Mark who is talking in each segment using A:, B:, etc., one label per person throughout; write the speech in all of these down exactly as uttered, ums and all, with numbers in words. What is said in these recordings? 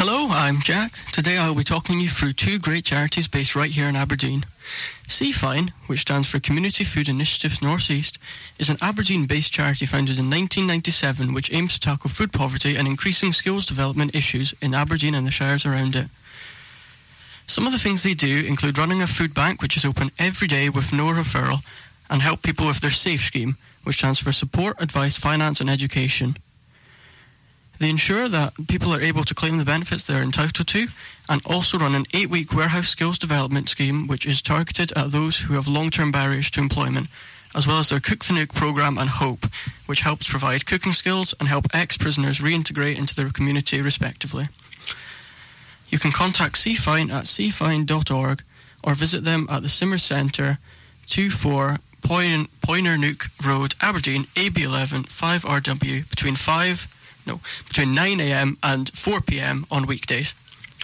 A: Hello, I'm Jack. Today I'll be talking you through two great charities based right here in Aberdeen. CFINE, which stands for Community Food Initiatives North East, is an Aberdeen-based charity founded in nineteen ninety-seven which aims to tackle food poverty and increasing skills development issues in Aberdeen and the shires around it. Some of the things they do include running a food bank which is open every day with no referral, and help people with their SAFE scheme, which stands for Support, Advice, Finance and Education. They ensure that people are able to claim the benefits they are entitled to, and also run an eight-week warehouse skills development scheme which is targeted at those who have long-term barriers to employment, as well as their Cook the Nook programme and HOPE, which helps provide cooking skills and help ex-prisoners reintegrate into their community respectively. You can contact CFINE at c fine dot org or visit them at the Simmers Centre, twenty-four Poyner Nook Road, Aberdeen, A B eleven five R W, between five No, between nine a m and four p m on weekdays.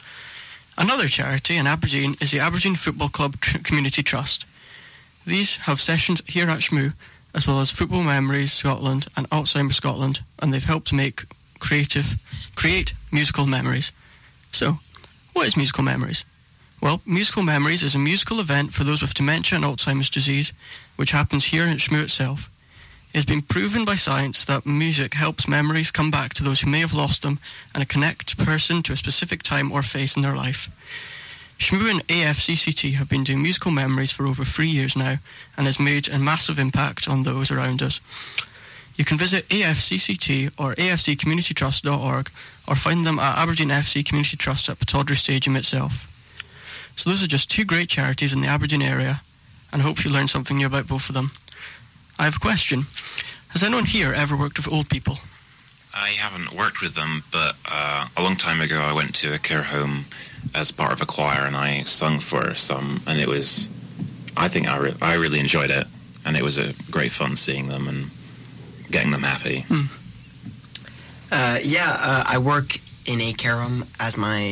A: Another charity in Aberdeen is the Aberdeen Football Club Tr- Community Trust. These have sessions here at Shmoo, as well as Football Memories Scotland and Alzheimer's Scotland, and they've helped make creative, create musical memories. So, what is Musical Memories? Well, Musical Memories is a musical event for those with dementia and Alzheimer's disease, which happens here at Shmoo itself. It has been proven by science that music helps memories come back to those who may have lost them and connect a person to a specific time or phase in their life. Shmoo and A F C C T have been doing Musical Memories for over three years now and has made a massive impact on those around us. You can visit A F C C T or a f c community trust dot org or find them at Aberdeen F C Community Trust at Pittodrie Stadium itself. So those are just two great charities in the Aberdeen area, and I hope you learned something new about both of them. I have a question. Has anyone here ever worked with old people?
B: I haven't worked with them, but uh, a long time ago I went to a care home as part of a choir and I sung for some, and it was, I think I, re- I really enjoyed it, and it was a great fun seeing them and getting them happy.
A: Hmm.
C: Uh, yeah, uh, I work in a care home as my